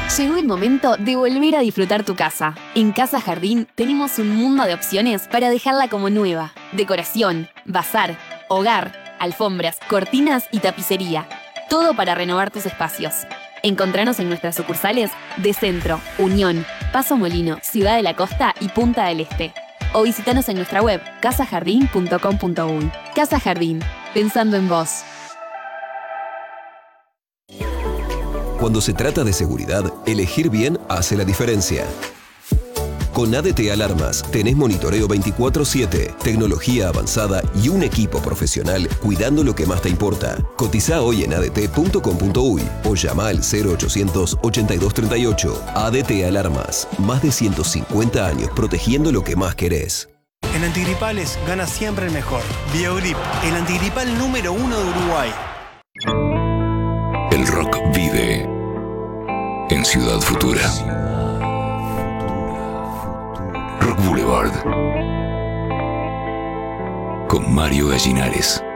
Llegó el momento de volver a disfrutar tu casa. En Casa Jardín tenemos un mundo de opciones para dejarla como nueva. Decoración, bazar, hogar, alfombras, cortinas y tapicería. Todo para renovar tus espacios. Encontranos en nuestras sucursales de Centro, Unión, Paso Molino, Ciudad de la Costa y Punta del Este. O visitanos en nuestra web casajardin.com.uy. Casa Jardín, pensando en vos. Cuando se trata de seguridad, elegir bien hace la diferencia. Con ADT Alarmas tenés monitoreo 24/7, tecnología avanzada y un equipo profesional cuidando lo que más te importa. Cotiza hoy en adt.com.uy o llama al 0800 8238. ADT Alarmas, más de 150 años protegiendo lo que más querés. En antigripales gana siempre el mejor. Biogrip, el antigripal número 1 de Uruguay. El rock vive en Ciudad Futura. Rock Boulevard con Mario Gallinares.